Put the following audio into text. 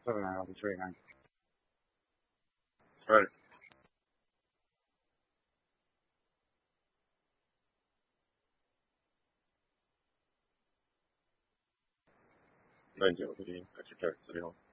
I'll be straight, man. Right. 大丈夫で、書き換えするよ。